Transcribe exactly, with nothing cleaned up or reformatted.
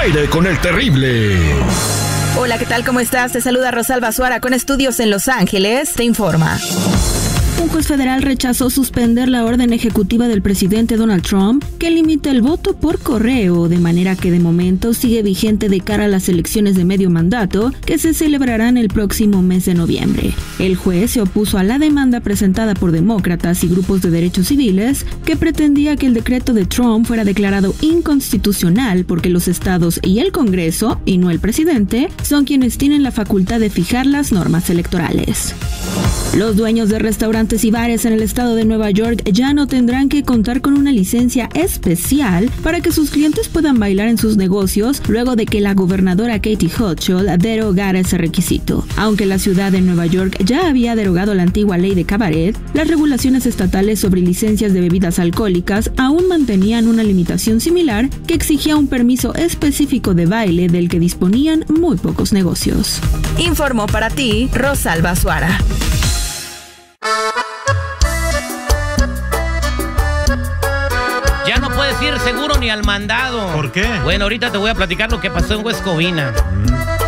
aire con el terrible. Hola, ¿qué tal? ¿Cómo estás? Te saluda Rosalba Suara con estudios en Los Ángeles. Te informa. Un juez federal rechazó suspender la orden ejecutiva del presidente Donald Trump que limita el voto por correo, de manera que de momento sigue vigente de cara a las elecciones de medio mandato que se celebrarán el próximo mes de noviembre. El juez se opuso a la demanda presentada por demócratas y grupos de derechos civiles que pretendía que el decreto de Trump fuera declarado inconstitucional porque los estados y el Congreso, y no el presidente, son quienes tienen la facultad de fijar las normas electorales. Los dueños de restaurantes y bares en el estado de Nueva York ya no tendrán que contar con una licencia especial para que sus clientes puedan bailar en sus negocios luego de que la gobernadora Katie Hochul derogara ese requisito. Aunque la ciudad de Nueva York ya había derogado la antigua ley de cabaret, las regulaciones estatales sobre licencias de bebidas alcohólicas aún mantenían una limitación similar que exigía un permiso específico de baile del que disponían muy pocos negocios. Informó para ti Rosalba Suara. Ya no puedes ir seguro ni al mandado. ¿Por qué? Bueno, ahorita te voy a platicar lo que pasó en Huescovina. Mm.